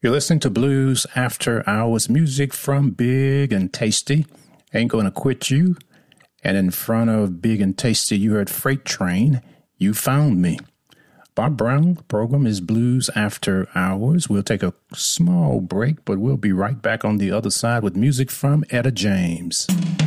You're listening to Blues After Hours, music from Big and Tasty. Ain't Gonna Quit You. And in front of Big and Tasty, you heard Freight Train, You Found Me. Bob Brown, the program is Blues After Hours. We'll take a small break, but we'll be right back on the other side with music from Etta James.